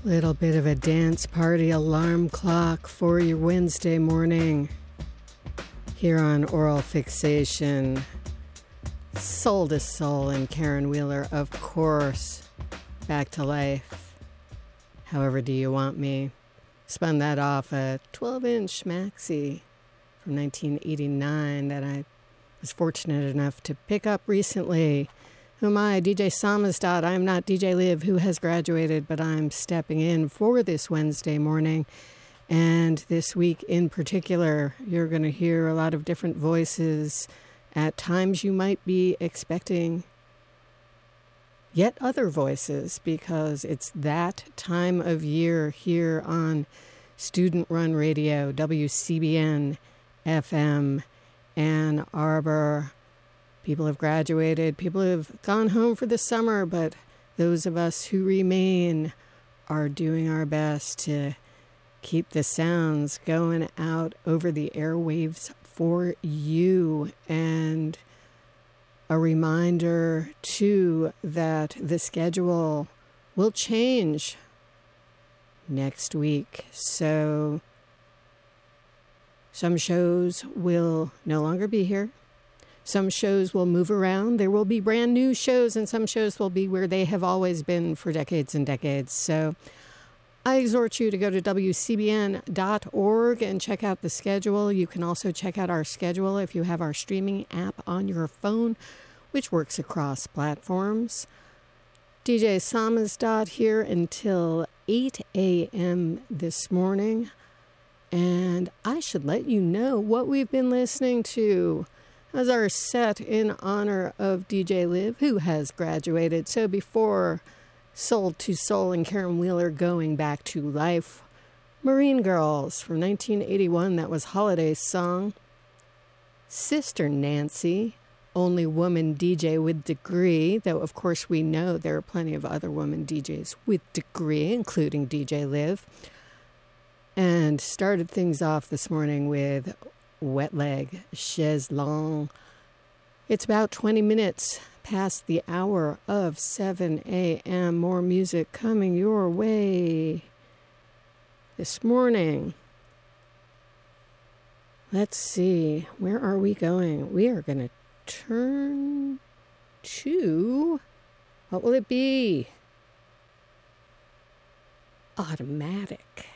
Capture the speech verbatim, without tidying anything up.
Little bit of a dance party alarm clock for your Wednesday morning here on Oral Fixation. Soul to Soul and Karen Wheeler, of course. Back to Life. However Do You Want Me? Spun that off a twelve-inch maxi from nineteen eighty-nine that I was fortunate enough to pick up recently. Who am I? D J Samizdat. I'm not D J Liv, who has graduated, but I'm stepping in for this Wednesday morning. And this week in particular, you're going to hear a lot of different voices. At times you might be expecting yet other voices, because it's that time of year here on student-run radio, W C B N F M, Ann Arbor. People have graduated, people have gone home for the summer, but those of us who remain are doing our best to keep the sounds going out over the airwaves for you. And a reminder, too, that the schedule will change next week. So some shows will no longer be here. Some shows will move around. There will be brand new shows, and some shows will be where they have always been for decades and decades. So I exhort you to go to W C B N dot org and check out the schedule. You can also check out our schedule if you have our streaming app on your phone, which works across platforms. D J Samizdat here until eight a.m. this morning. And I should let you know what we've been listening to as our set in honor of D J Liv, who has graduated. So before Soul to Soul and Karen Wheeler Going Back to Life, Marine Girls from nineteen eighty-one, that was Holiday's song. Sister Nancy, Only Woman D J with Degree, though of course we know there are plenty of other women D Js with degree, including D J Liv. And started things off this morning with Wet Leg, Chaise Longue. It's about twenty minutes past the hour of seven a.m. More music coming your way this morning. Let's see, where are we going? We are going to turn to, what will it be? Automatic.